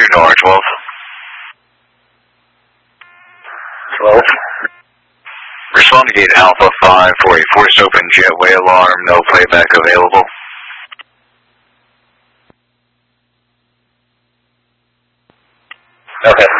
Nora 12. 12. Respond to gate Alpha 5 for a forced open jetway alarm, no playback available. Okay.